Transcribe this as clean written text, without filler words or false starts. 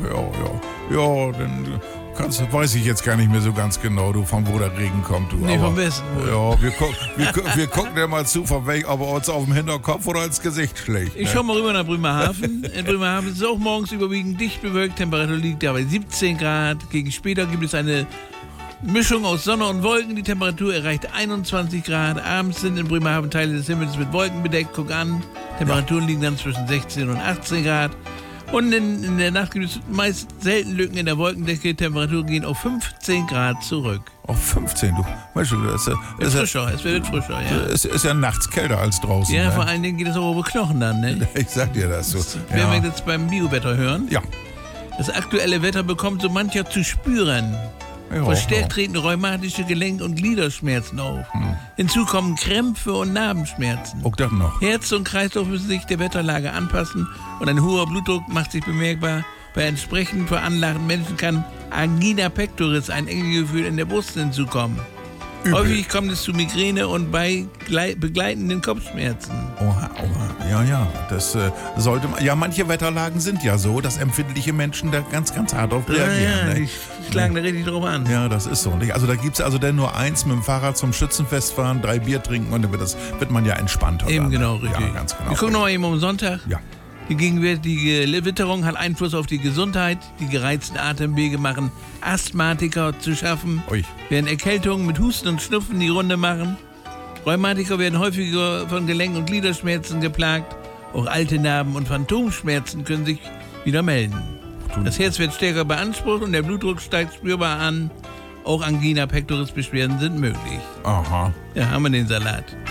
Ja, dann weiß ich jetzt gar nicht mehr so ganz genau, du, von wo der Regen kommt, du. Nee, aber, vom Westen. Ja, wir gucken dir mal zu, von welchem, ob er uns auf dem Hinterkopf oder ins Gesicht schlägt. Ich schau mal rüber nach Bremerhaven. In Bremerhaven ist es auch morgens überwiegend dicht bewölkt. Temperatur liegt da bei 17 Grad. Gegen später gibt es eine Mischung aus Sonne und Wolken. Die Temperatur erreicht 21 Grad. Abends sind in Bremerhaven Teile des Himmels mit Wolken bedeckt. Guck an. Temperaturen liegen dann zwischen 16 und 18 Grad. Und in der Nacht gibt es meist selten Lücken in der Wolkendecke. Temperaturen gehen auf 15 Grad zurück. Auf 15, du. Weißt du, Es wird frischer, ja. Es ist ja nachts kälter als draußen. Ja, ne? vor allen Dingen geht es auch über Knochen dann, ne? Ich sag dir das so. Werden wir jetzt beim Biowetter hören? Ja. Das aktuelle Wetter bekommt so mancher zu spüren. Ja, Verstärkt treten rheumatische Gelenk- und Gliederschmerzen auf. Hinzu kommen Krämpfe und Narbenschmerzen. Auch das noch. Herz und Kreislauf müssen sich der Wetterlage anpassen und ein hoher Blutdruck macht sich bemerkbar. Bei entsprechend veranlagten Menschen kann Angina pectoris, ein Engegefühl in der Brust, hinzukommen. Übel. Häufig kommt es zu Migräne und bei begleitenden Kopfschmerzen. Oha. Ja. Das sollte man. Ja, manche Wetterlagen sind ja so, dass empfindliche Menschen da ganz, ganz hart drauf reagieren. Ja, ne? die schlagen da richtig drauf an. Ja, das ist so. Nicht? Also da gibt es also dann nur eins, mit dem Fahrrad zum Schützenfest fahren, 3 Bier trinken und dann wird man ja entspannter. Eben dann, genau, ne? richtig. Ja, ganz genau. Wir gucken nochmal eben um Sonntag. Ja. Die gegenwärtige Witterung hat Einfluss auf die Gesundheit. Die gereizten Atemwege machen Asthmatiker zu schaffen. Ui. Während Erkältungen mit Husten und Schnupfen die Runde machen. Rheumatiker werden häufiger von Gelenk- und Gliederschmerzen geplagt. Auch alte Narben und Phantomschmerzen können sich wieder melden. Das Herz wird stärker beansprucht und der Blutdruck steigt spürbar an. Auch Angina pectoris Beschwerden sind möglich. Aha. Ja, haben wir den Salat.